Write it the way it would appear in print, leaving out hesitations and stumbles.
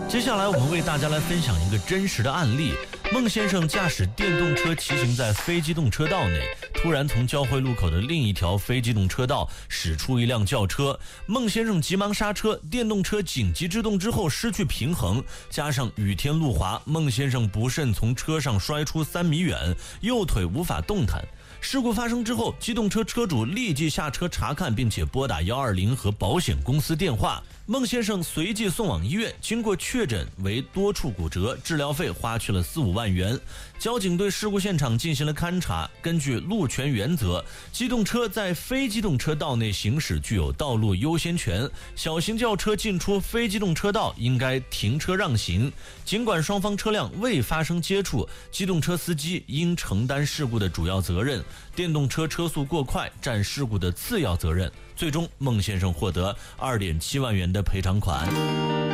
接下来我们为大家来分享一个真实的案例。孟先生驾驶电动车骑行在非机动车道内，突然从交汇路口的另一条非机动车道驶出一辆轿车，孟先生急忙刹车，电动车紧急制动之后失去平衡，加上雨天路滑，孟先生不慎从车上摔出3米远，右腿无法动弹。事故发生之后，机动车车主立即下车查看，并且拨打120和保险公司电话。孟先生随即送往医院，经过确诊为多处骨折，治疗费花去了4-5万元。交警对事故现场进行了勘查，根据路权原则，机动车在非机动车道内行驶具有道路优先权，小型轿车进出非机动车道应该停车让行。尽管双方车辆未发生接触，机动车司机应承担事故的主要责任，电动车车速过快占事故的次要责任。最终，孟先生获得2.7万元的赔偿款。